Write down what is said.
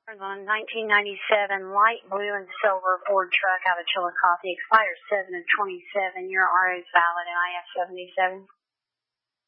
On 1997 light blue and silver Ford truck out of Chillicothe, expires 7 of 27. Your RO is valid and IF 77.